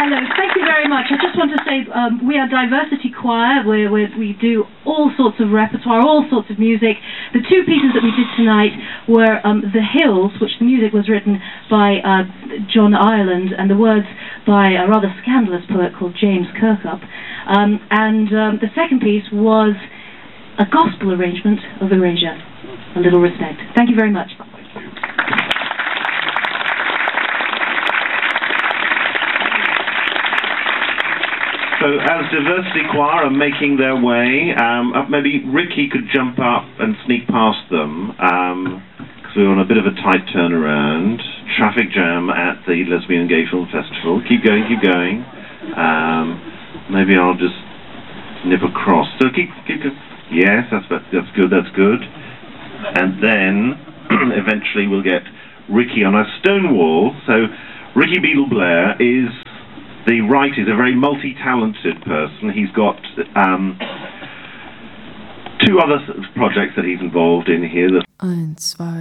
Hello, thank you very much. I just want to say we are Diversity Choir. We do all sorts of repertoire, all sorts of music. The two pieces that we did tonight were The Hills, which the music was written by John Ireland and the words by a rather scandalous poet called James Kirkup. The second piece was a gospel arrangement of Erasure, A Little Respect. Thank you very much. So as Diversity Choir are making their way, maybe Ricky could jump up and sneak past them, because we're on a bit of a tight turnaround. Traffic jam at the Lesbian and Gay Film Festival. Keep going, keep going. Maybe I'll just nip across. So keep going. Yes, that's good, that's good. And then, eventually we'll get Ricky on a stone wall. So, Ricky Beadle Blair is a very multi-talented person. He's got two other projects that he's involved in here. 1, 2,